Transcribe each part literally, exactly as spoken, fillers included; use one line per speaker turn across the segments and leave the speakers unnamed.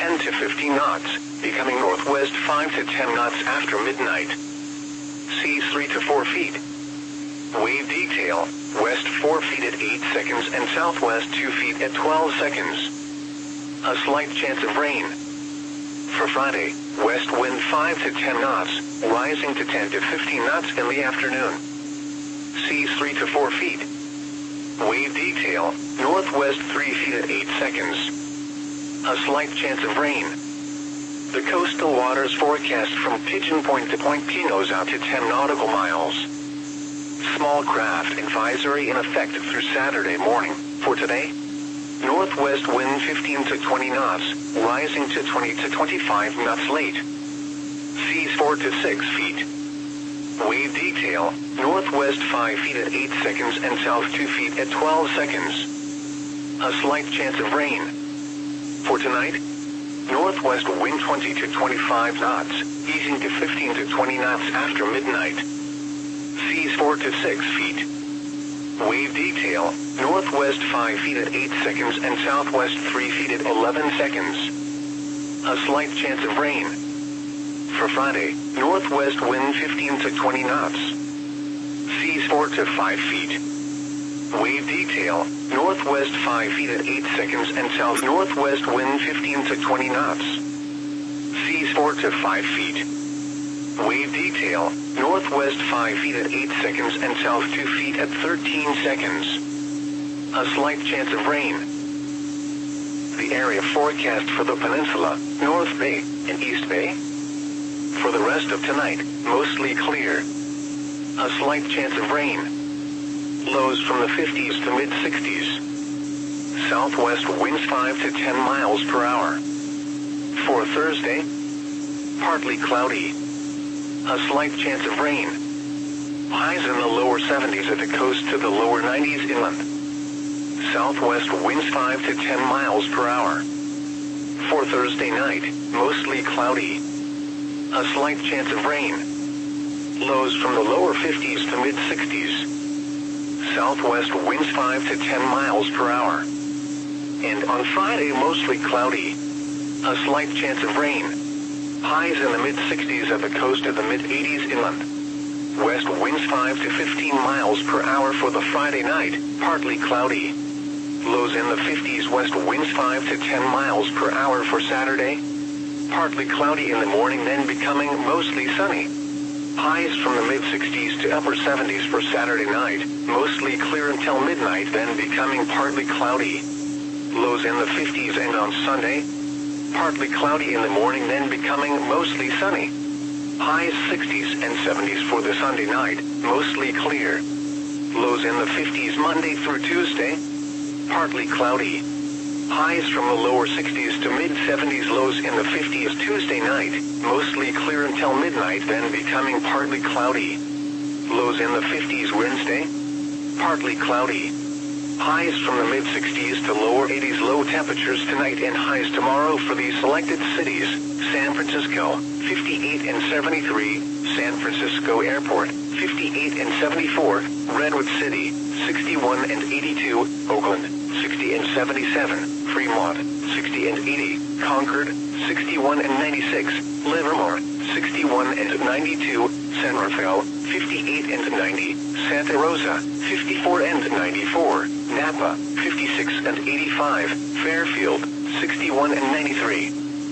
ten to fifteen knots, becoming northwest five to ten knots after midnight. Seas three to four feet. Wave detail, west four feet at eight seconds and southwest two feet at twelve seconds. A slight chance of rain. For Friday, west wind five to ten knots, rising to ten to fifteen knots in the afternoon. Seas three to four feet. Wave detail, northwest three feet at eight seconds. A slight chance of rain. The coastal waters forecast from Pigeon Point to Point Pinos out to ten nautical miles. Small craft advisory in effect through Saturday morning. For today, northwest wind fifteen to twenty knots, rising to twenty to twenty-five knots late. Seas four to six feet. Wave detail, northwest five feet at eight seconds and south two feet at twelve seconds. A slight chance of rain. For tonight, northwest wind twenty to twenty-five knots, easing to fifteen to twenty knots after midnight. Seas four to six feet. Wave detail, northwest five feet at eight seconds and southwest three feet at eleven seconds. A slight chance of rain. For Friday, northwest wind fifteen to twenty knots. Seas four to five feet. Wave detail, northwest five feet at eight seconds and south northwest wind fifteen to twenty knots. Seas four to five feet. Wave detail, northwest five feet at eight seconds and south two feet at thirteen seconds. A slight chance of rain. The area forecast for the peninsula, North Bay and East Bay. For the rest of tonight, mostly clear. A slight chance of rain. Lows from the fifties to mid-sixties. Southwest winds five to ten miles per hour. For Thursday, partly cloudy. A slight chance of rain. Highs in the lower seventies at the coast to the lower nineties inland. Southwest winds five to ten miles per hour. For Thursday night, mostly cloudy. A slight chance of rain. Lows from the lower fifties to mid-sixties. Southwest winds five to ten miles per hour. And on Friday, mostly cloudy. A slight chance of rain. Highs in the mid-sixties at the coast to the mid-eighties inland. West winds five to fifteen miles per hour for the Friday night, partly cloudy. Lows in the fifties. West winds five to ten miles per hour for Saturday. Partly cloudy in the morning, then becoming mostly sunny. Highs from the mid-sixties to upper seventies for Saturday night, mostly clear until midnight, then becoming partly cloudy. Lows in the fifties, and on Sunday, partly cloudy in the morning, then becoming mostly sunny. Highs sixties and seventies for the Sunday night, mostly clear. Lows in the fifties Monday through Tuesday, partly cloudy. Highs from the lower sixties to mid-seventies, lows in the fifties Tuesday night, mostly clear until midnight, then becoming partly cloudy. Lows in the fifties Wednesday, partly cloudy. Highs from the mid-sixties to lower eighties, low temperatures tonight and highs tomorrow for these selected cities: San Francisco, fifty-eight and seventy-three, San Francisco Airport, fifty-eight and seventy-four, Redwood City, sixty-one and eighty-two, Oakland, sixty and seventy-seven, Fremont, sixty and eighty, Concord, sixty-one and ninety-six, Livermore, sixty-one and ninety-two, San Rafael, fifty-eight and ninety, Santa Rosa, fifty-four and ninety-four, Napa, fifty-six and eighty-five, Fairfield, sixty-one and ninety-three.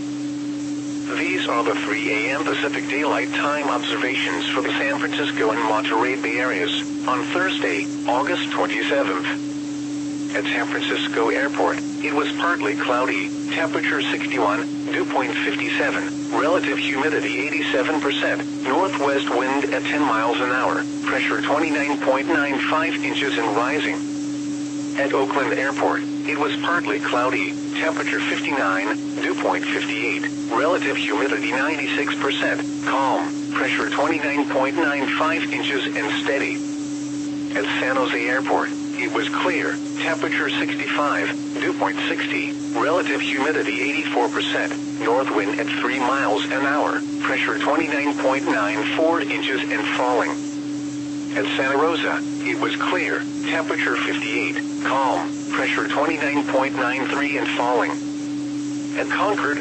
These are the three A M Pacific Daylight Time observations for the San Francisco and Monterey Bay areas on Thursday, August twenty-seventh. At San Francisco Airport, it was partly cloudy, temperature sixty-one, dew point fifty-seven, relative humidity eighty-seven percent, northwest wind at ten miles an hour, pressure twenty-nine point nine five inches and rising. At Oakland Airport, it was partly cloudy, temperature fifty-nine, dew point fifty-eight, relative humidity ninety-six percent, calm, pressure twenty-nine point nine five inches and steady. At San Jose Airport, it was clear, temperature sixty-five, dew point sixty, relative humidity eighty-four percent, north wind at three miles an hour, pressure twenty-nine point nine four inches and falling. At Santa Rosa, it was clear, temperature fifty-eight, calm, pressure twenty-nine point nine three and falling. At Concord,